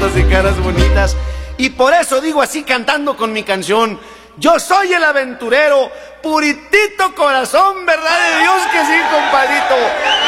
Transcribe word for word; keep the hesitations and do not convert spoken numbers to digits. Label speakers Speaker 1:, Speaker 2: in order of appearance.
Speaker 1: y caras bonitas. Y por eso digo así cantando con mi canción: yo soy el aventurero, puritito corazón, verdad de Dios que sí, compadrito.